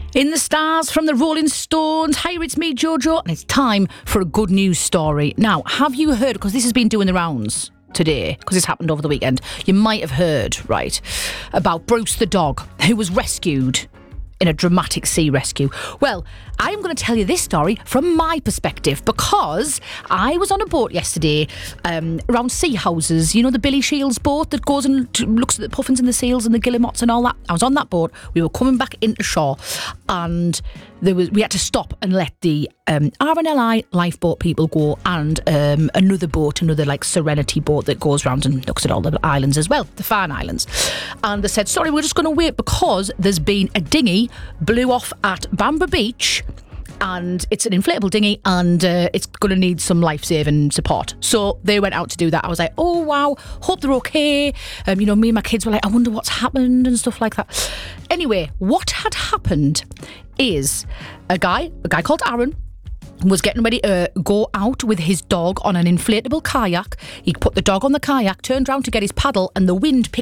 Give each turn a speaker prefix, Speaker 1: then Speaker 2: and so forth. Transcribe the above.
Speaker 1: In the stars from the Rolling Stones. Hi, it's me, Jojo, and it's time for a good news story. Now, have you heard, because this has been doing the rounds today, because it's happened over the weekend, you might have heard, right, about Bruce the dog, who was rescued in a dramatic sea rescue. Well, I'm going to tell you this story from my perspective, because I was on a boat yesterday around sea houses. You know, the Billy Shields boat that goes and looks at the puffins and the seals and the guillemots and all that. I was on that boat. We were coming back into shore, and we had to stop and let the RNLI lifeboat people go, and another boat, another like Serenity boat that goes round and looks at all the islands as well, the Farne Islands. And they said, sorry, we're just going to wait because there's been a dinghy blew off at Bamba Beach, and it's an inflatable dinghy, and it's going to need some life-saving support. So they went out to do that. I was like, oh wow, hope they're okay. You know, me and my kids were like, I wonder what's happened and stuff like that. Anyway, what had happened is a guy called Aaron was getting ready to go out with his dog on an inflatable kayak. He put the dog on the kayak, turned round to get his paddle, and the wind picked